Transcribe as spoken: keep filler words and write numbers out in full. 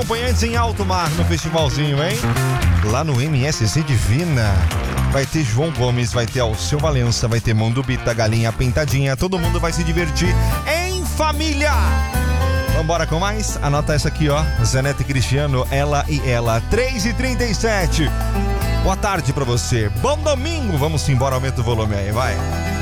acompanhantes em alto mar no festivalzinho, hein? Lá no M S C Divina. Vai ter João Gomes, vai ter Alceu Valença, vai ter Mundo Bita, Galinha Pintadinha. Todo mundo vai se divertir em família. Vambora com mais? Anota essa aqui, ó. Zenete e Cristiano, Ela e Ela, três e trinta e sete. Boa tarde pra você. Bom domingo. Vamos embora, aumenta o volume aí, vai.